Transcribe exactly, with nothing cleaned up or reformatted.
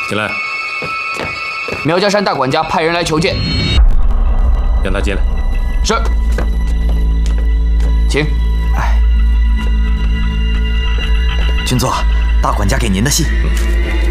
进来。 苗家山大管家派人来求见， 让他进来。 是。请。 哎，军座，大管家给您的信。嗯